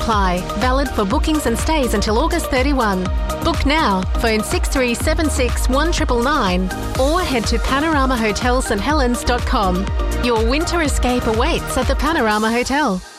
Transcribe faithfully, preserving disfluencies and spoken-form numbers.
apply. Valid for bookings and stays until August thirty-first. Book now. Phone six three seven six one nine nine nine or head to panorama hotel st helens dot com. Your winter escape awaits at the Panorama Hotel.